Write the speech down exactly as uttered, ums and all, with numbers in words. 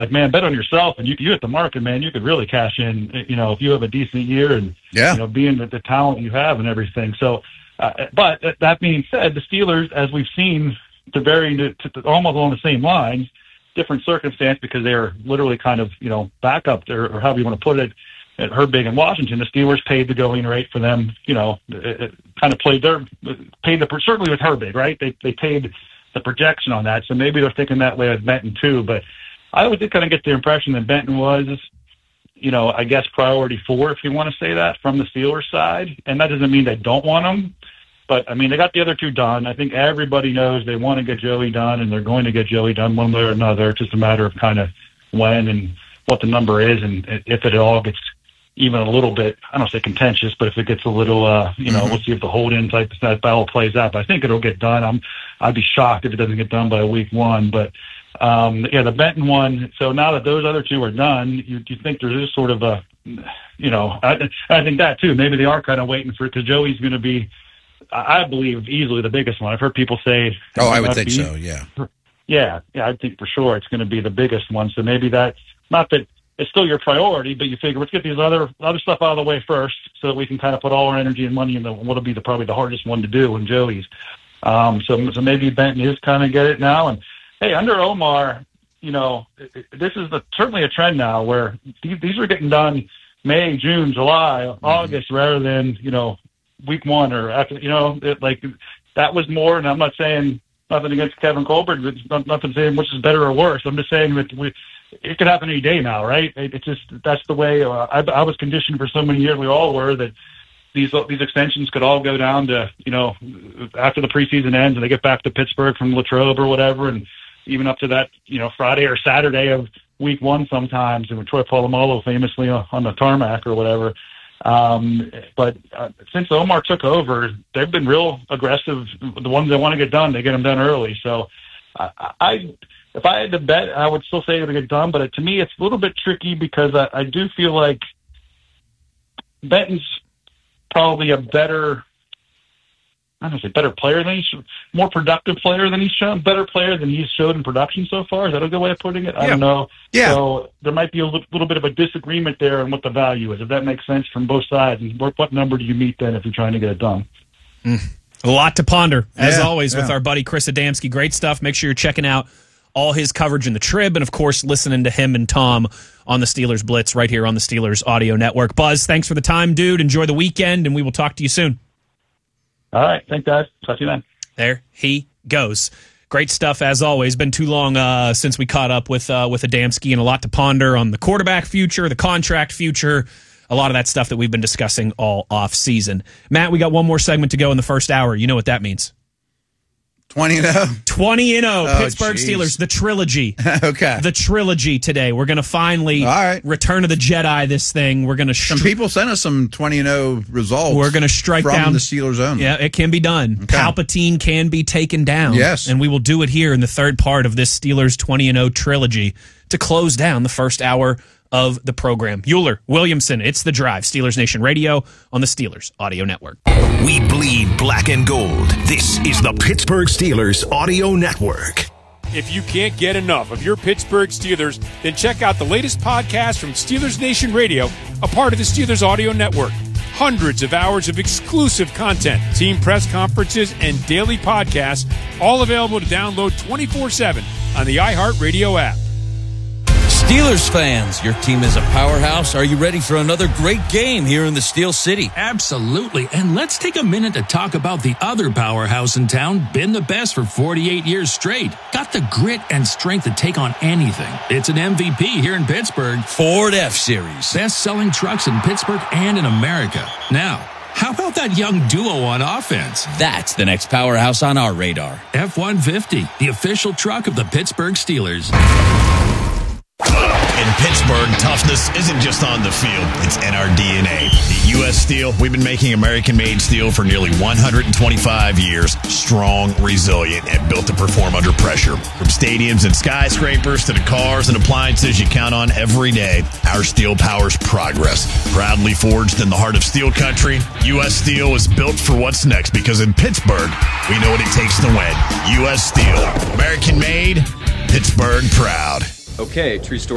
like, man, bet on yourself, and you you hit the market, man. You could really cash in, you know, if you have a decent year and yeah. you know, being the, the talent you have and everything. So, uh, but that being said, the Steelers, as we've seen, to varying to, to almost along the same lines, different circumstance because they're literally kind of, you know, back up there, or however you want to put it, at Herbig in Washington. The Steelers paid the going rate for them, you know, it, it kind of played their, paid the, certainly with Herbig, right? They, they paid the projection on that. So maybe they're thinking that way with Benton too, but I always did kind of get the impression that Benton was, you know, I guess priority four, if you want to say that, from the Steelers side. And that doesn't mean they don't want him. But, I mean, they got the other two done. I think everybody knows they want to get Joey done, and they're going to get Joey done one way or another. It's just a matter of kind of when and what the number is, and if it all gets even a little bit, I don't say contentious, but if it gets a little, uh, you know, mm-hmm. we'll see if the hold-in type that battle plays out. But I think it'll get done. I'm, I'd be shocked if it doesn't get done by week one. But, um, yeah, the Benton one, so now that those other two are done, you, you think there is sort of a, you know, I, I think that, too. Maybe they are kind of waiting for it because Joey's going to be, I believe, easily the biggest one. I've heard people say. Oh, I would think be, so, yeah. Yeah, yeah, I think for sure it's going to be the biggest one. So maybe that, not that it's still your priority, but you figure let's get these other other stuff out of the way first so that we can kind of put all our energy and money in the, what'll be the, probably the hardest one to do in Joey's. Um, so, so maybe Benton is kind of get it now. And, hey, under Omar, you know, this is the, certainly a trend now where these, these are getting done May, June, July, mm-hmm. August, rather than, you know, week one or after, you know, it, like that was more, and I'm not saying nothing against Kevin Colbert, it's not, nothing saying which is better or worse. I'm just saying that we, it could happen any day now, right? It, it's just, that's the way uh, I, I was conditioned for so many years, we all were, that these these extensions could all go down to, you know, after the preseason ends and they get back to Pittsburgh from Latrobe or whatever, and even up to that, you know, Friday or Saturday of week one sometimes, and with Troy Polamalu famously on, on the tarmac or whatever. Um, but uh, since Omar took over, they've been real aggressive. The ones that want to get done, they get them done early. So I, I if I had to bet, I would still say it'll get done. But to me, it's a little bit tricky because I, I do feel like Benton's probably a better, I don't know, say better player than he's, more productive player than he's shown, better player than he's showed in production so far. Is that a good way of putting it? I yeah. don't know. Yeah. So there might be a little, little bit of a disagreement there on what the value is, if that makes sense from both sides. And what, what number do you meet then if you're trying to get it done? Mm. A lot to ponder, as yeah, always, yeah. with our buddy Chris Adamski. Great stuff. Make sure you're checking out all his coverage in the Trib, and, of course, listening to him and Tom on the Steelers Blitz right here on the Steelers Audio Network. Buzz, thanks for the time, dude. Enjoy the weekend, and we will talk to you soon. All right. Thanks, guys. Talk to you then. There he goes. Great stuff, as always. Been too long uh, since we caught up with uh, with Adamski, and a lot to ponder on the quarterback future, the contract future, a lot of that stuff that we've been discussing all off season. Matt, we got one more segment to go in the first hour. You know what that means. twenty and oh twenty and oh Oh, Pittsburgh geez. Steelers, the trilogy. Okay. The trilogy today. We're going to finally All right. Return of the Jedi this thing. We're going to Some people sent us some twenty and oh results. We're going to strike from down the Steelers own. Yeah, it can be done. Okay. Palpatine can be taken down. Yes. And we will do it here in the third part of this Steelers twenty and oh trilogy to close down the first hour of the program. Euler, Williamson, it's The Drive, Steelers Nation Radio on the Steelers Audio Network. We bleed black and gold. This is the Pittsburgh Steelers Audio Network. If you can't get enough of your Pittsburgh Steelers, then check out the latest podcast from Steelers Nation Radio, a part of the Steelers Audio Network. Hundreds of hours of exclusive content, team press conferences, and daily podcasts, all available to download twenty-four seven on the iHeartRadio app. Steelers fans, your team is a powerhouse. Are you ready for another great game here in the Steel City? Absolutely. And let's take a minute to talk about the other powerhouse in town, been the best for forty-eight years straight. Got the grit and strength to take on anything. It's an M V P here in Pittsburgh. Ford F-Series. Best-selling trucks in Pittsburgh and in America. Now, how about that young duo on offense? That's the next powerhouse on our radar. F one fifty, the official truck of the Pittsburgh Steelers. In Pittsburgh, toughness isn't just on the field, it's in our D N A. At U S Steel, we've been making American-made steel for nearly one hundred twenty-five years, strong, resilient, and built to perform under pressure. From stadiums and skyscrapers to the cars and appliances you count on every day, our steel powers progress. Proudly forged in the heart of steel country, U S Steel is built for what's next because in Pittsburgh, we know what it takes to win. U S Steel, American-made, Pittsburgh proud. Okay, true story.